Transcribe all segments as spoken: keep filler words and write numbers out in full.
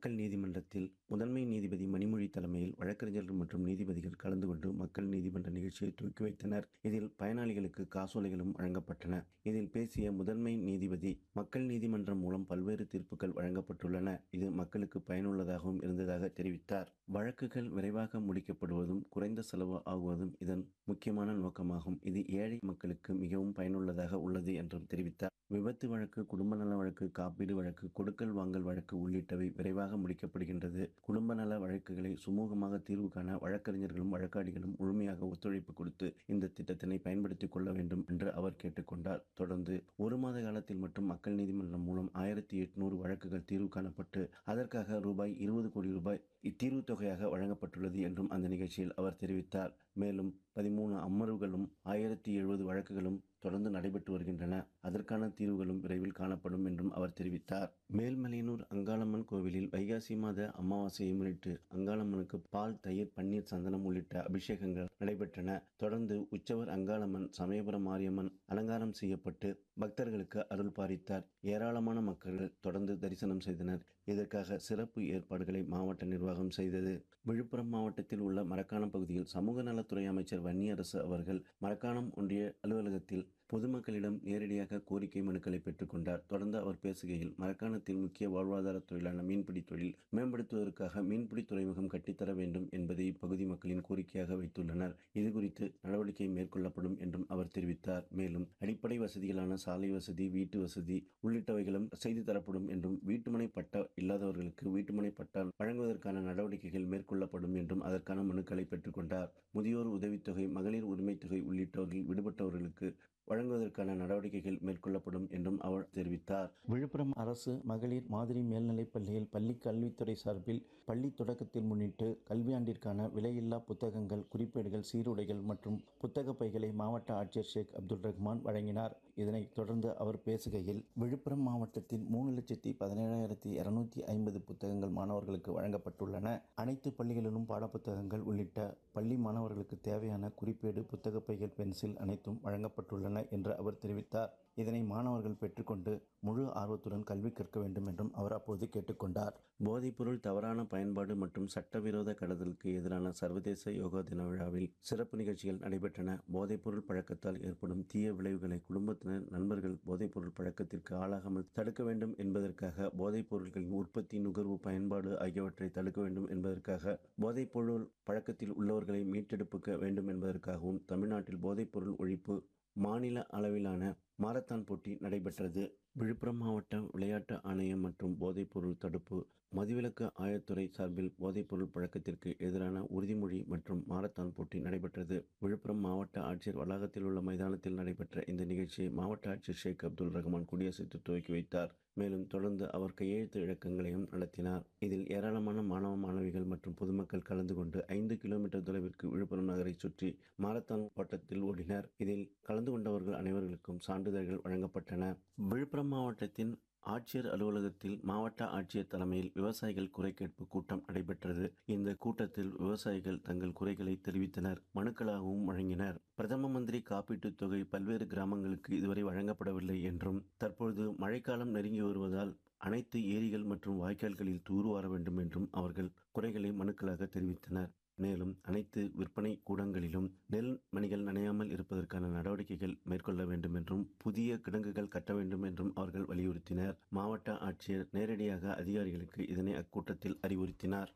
மக்கள் நீதிமன்றத்தில் முதன்மை நீதிபதி மணிமொழி தலைமையில் வழக்கறிஞர்கள் மற்றும் நீதிபதிகள் கலந்து கொண்டு மக்கள் நீதிமன்ற நிகழ்ச்சியை துவக்கி வைத்தனர். இதில் பயனாளிகளுக்கு காசோலைகளும் வழங்கப்பட்டன. இதில் பேசிய முதன்மை நீதிபதி, மக்கள் நீதிமன்றம் மூலம் பல்வேறு தீர்ப்புகள் வழங்கப்பட்டுள்ளன. இது மக்களுக்கு பயனுள்ளதாகவும் இருந்ததாக தெரிவித்தார். வழக்குகள் விரைவாக முடிக்கப்படுவதும் குறைந்த செலவு ஆகுவதும் இதன் முக்கியமான நோக்கமாகும். இது ஏழை மக்களுக்கு மிகவும் பயனுள்ளதாக உள்ளது என்றும் தெரிவித்தார். விபத்து வழக்கு, குடும்ப நல வழக்கு, காப்பீடு வழக்கு, கொடுக்கல் வாங்கல் வழக்கு உள்ளிட்டவை விரைவாக முடிக்கப்படுகின்றது. குடும்ப நல வழக்குகளை சுமூகமாக தீர்வு காண வழக்கறிஞர்களும் வழக்காடிகளும் முழுமையாக ஒத்துழைப்பு கொடுத்து இந்த திட்டத்தினை பயன்படுத்திக் கொள்ள வேண்டும் என்று அவர் கேட்டுக்கொண்டார். தொடர்ந்து ஒரு மாத காலத்தில் மட்டும் மக்கள் நீதிமன்றம் மூலம் ஆயிரத்தி எட்நூறு வழக்குகள் தீர்வு காணப்பட்டு அதற்காக ரூபாய் இருபது கோடி ரூபாய் இத்தீர்வு தொகையாக வழங்கப்பட்டுள்ளது என்றும் அந்த நிகழ்ச்சியில் அவர் தெரிவித்தார். மேலும் பதிமூணு அமர்வுகளும் ஆயிரத்தி எழுபது வழக்குகளும் தொடர்ந்து நடைபெற்று வருகின்றன. அதற்கான தீர்வுகளும் விரைவில் காணப்படும் என்றும் அவர் தெரிவித்தார். மேல்மலையனூர் அங்காளம்மன் கோவிலில் வைகாசி மாத அமாவாசையை முன்னிட்டு அங்காளம்மனுக்கு பால், தயிர், பன்னீர், சந்தனம் உள்ளிட்ட அபிஷேகங்கள் நடைபெற்றன. தொடர்ந்து உற்சவர் அங்காளம்மன் சமயபுரம் மாரியம்மன் அலங்காரம் செய்யப்பட்டு பக்தர்களுக்கு அருள் பாலித்தார். ஏராளமான மக்கள் தொடர்ந்து தரிசனம் செய்தனர். இதற்காக சிறப்பு ஏற்பாடுகளை மாவட்ட நிர்வாகம் செய்தது. விழுப்புரம் மாவட்டத்தில் உள்ள மரக்காணம் பகுதியில் சமூக நலத்துறை அமைச்சர் வன்னியரசு அவர்கள் மரக்காணம் ஒன்றிய அலுவலகத்தில் பொதுமக்களிடம் நேரடியாக கோரிக்கை மனுக்களை பெற்றுக்கொண்டார். தொடர்ந்து அவர் பேசுகையில், மரக்காணத்தில் முக்கிய வாழ்வாதார தொழிலான மீன்பிடி தொழில் மேம்படுத்துவதற்காக மீன்பிடி துறைமுகம் கட்டித்தர வேண்டும் என்பதை இப்பகுதி மக்களின் கோரிக்கையாக வைத்துள்ளனர். இதுகுறித்து நடவடிக்கை மேற்கொள்ளப்படும் என்றும் அவர் தெரிவித்தார். மேலும் அடிப்படை வசதிகளான சாலை வசதி, வீட்டு வசதி உள்ளிட்டவைகளும் செய்து தரப்படும் என்றும் வீட்டுமனை பட்டா இல்லாதவர்களுக்கு வீட்டுமனை பட்டா வழங்குவதற்கான நடவடிக்கைகள் மேற்கொள்ளப்படும் என்றும் அதற்கான மனுக்களை பெற்றுக்கொண்டார். முதியோர் உதவித்தொகை, மகளிர் உரிமைத்தொகை உள்ளிட்டவர்கள் விடுபட்டவர்களுக்கு வழங்குவதற்கான நடவடிக்கைகள் மேற்கொள்ளப்படும் என்றும் அவர் தெரிவித்தார். விழுப்புரம் அரசு மகளிர் மாதிரி மேல்நிலைப் பள்ளியில் பள்ளி கல்வித்துறை சார்பில் பள்ளி தொடக்கத்தில் முன்னிட்டு கல்வியாண்டிற்கான விலையில்லா புத்தகங்கள், குறிப்பேடுகள், சீருடைகள் மற்றும் புத்தக பைகளை மாவட்ட ஆட்சியர் ஷேக் அப்துல் ரஹ்மான் வழங்கினார். இதனைத் தொடர்ந்து அவர் பேசுகையில், விழுப்புரம் மாவட்டத்தில் மூணு லட்சத்தி பதினேழாயிரத்தி இருநூத்தி ஐம்பது புத்தகங்கள் மாணவர்களுக்கு வழங்கப்பட்டுள்ளன. அனைத்து பள்ளிகளிலும் பாடப்புத்தகங்கள் உள்ளிட்ட பள்ளி மாணவர்களுக்கு தேவையான குறிப்பேடு, புத்தக பைகள், பென்சில் அனைத்தும் வழங்கப்பட்டுள்ளன என்று அவர் தெரிவித்தார். இதனை மாணவர்கள் பெற்றுக்கொண்டு முழு ஆர்வத்துடன் கல்வி கற்க வேண்டும் என்றும் அவர் அப்போது கேட்டுக்கொண்டார். போதைப்பொருள் தவறான பயன்பாடு மற்றும் சட்டவிரோத கடத்தலுக்கு எதிரான சர்வதேச யோகா தின விழாவில் சிறப்பு நிகழ்ச்சிகள் நடைபெற்றன. போதைப்பொருள் பழக்கத்தால் ஏற்படும் தீய விளைவுகளை குடும்பத்தினர், நண்பர்கள் போதைப்பொருள் பழக்கத்திற்கு ஆளாகாமல் தடுக்க வேண்டும் என்பதற்காக, போதைப் பொருட்களின் உற்பத்தி, நுகர்வு, பயன்பாடு ஆகியவற்றை தடுக்க வேண்டும் என்பதற்காக, போதைப்பொருள் பழக்கத்தில் உள்ளவர்களை மீட்டெடுக்க வேண்டும் என்பதற்காகவும் தமிழ்நாட்டில் போதைப்பொருள் ஒழிப்பு மாநில அளவிலான மாரத்தான் போட்டி நடைபெற்றது. விழுப்புரம் மாவட்ட விளையாட்டு ஆணையம் மற்றும் போதைப்பொருள் தடுப்பு மதுவிலக்கு ஆயத்துறை சார்பில் போதைப்பொருள் பழக்கத்திற்கு எதிரான உறுதிமொழி மற்றும் மாரத்தான் போட்டி நடைபெற்றது. விழுப்புரம் மாவட்ட ஆட்சியர் வளாகத்தில் உள்ள மைதானத்தில் நடைபெற்ற இந்த நிகழ்ச்சியை மாவட்ட ஆட்சியர் ஷேக் அப்துல் ரஹ்மான் கொடியசைத்து துவக்கி வைத்தார். மேலும் தொடர்ந்து அவர் கையெழுத்து இயக்கங்களையும் நடத்தினார். இதில் ஏராளமான மாணவ மாணவிகள் மற்றும் பொதுமக்கள் கலந்து கொண்டு ஐந்து கிலோமீட்டர் தொலைவிற்கு விழுப்புரம் நகரை சுற்றி மாரத்தான் ஓட்டத்தில் ஓடினர். இதில் கலந்து கொண்டவர்கள் அனைவர்களுக்கும் சான்றிதழ்கள் வழங்கப்பட்டன. விழுப்புரம் மாவட்டத்தின் ஆட்சியர் அலுவலகத்தில் மாவட்ட ஆட்சியர் தலைமையில் விவசாயிகள் குறை கேட்பு கூட்டம் நடைபெற்றது. இந்த கூட்டத்தில் விவசாயிகள் தங்கள் குறைகளை தெரிவித்தனர், மனுக்களாகவும் வழங்கினர். பிரதம மந்திரி காப்பீட்டுத் தொகை பல்வேறு கிராமங்களுக்கு இதுவரை வழங்கப்படவில்லை என்றும், தற்பொழுது மழைக்காலம் நெருங்கி வருவதால் அனைத்து ஏரிகள் மற்றும் வாய்க்கால்களில் தூர்வார வேண்டும் என்றும் அவர்கள் குறைகளை மனுக்களாக தெரிவித்தனர். மேலும் அனைத்து விற்பனை கூடங்களிலும் நெல் மணிகள் நனையாமல் இருப்பதற்கான நடவடிக்கைகள் மேற்கொள்ள வேண்டும் என்றும், புதிய கிடங்குகள் கட்ட வேண்டும் என்றும் அவர்கள் வலியுறுத்தினர். மாவட்ட ஆட்சியர் நேரடியாக அதிகாரிகளுக்கு இதனை அக்கூட்டத்தில் அறிவுறுத்தினார்.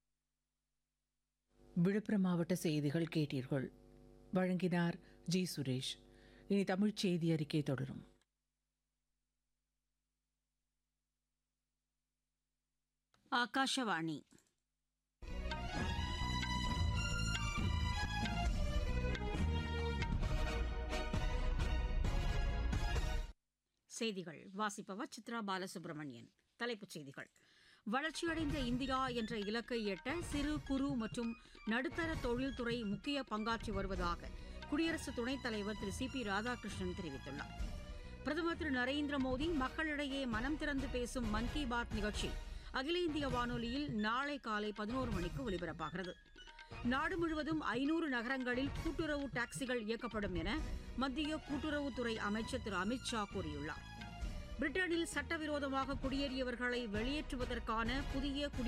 விழுப்புரம் மாவட்ட செய்திகள் கேட்டீர்கள். வழங்கினார் ஜி சுரேஷ். இனி தமிழ் செய்தி அறிக்கை தொடரும். ஆகாஷவாணி. செய்திகள் வாசிப்பவர் சித்ரா பாலசுப்ரமணியன். தலைப்புச் செய்திகள். வளர்ச்சியடைந்த இந்தியா என்ற இலக்கை எட்ட சிறு குறு மற்றும் நடுத்தர தொழில்துறை முக்கிய பங்காற்றி வருவதாக குடியரசு துணைத் தலைவர் திரு சி பி ராதாகிருஷ்ணன் தெரிவித்துள்ளார். பிரதமர் திரு நரேந்திர மோடி மக்களிடையே மனம் திறந்து பேசும் மன் கி பாத் நிகழ்ச்சி அகில இந்திய வானொலியில் நாளை காலை பதினோரு மணிக்கு ஒலிபரப்பாகிறது. நாடு முழுவதும் ஐநூறு நகரங்களில் கூட்டுறவு டாக்ஸிகள் இயக்கப்படும் என மத்திய கூட்டுறவுத்துறை அமைச்சர் திரு அமித் ஷா கூறியுள்ளார். பிரிட்டனில் சட்டவிரோதமாக குடியேறியவர்களை வெளியேற்றுவதற்கான புதிய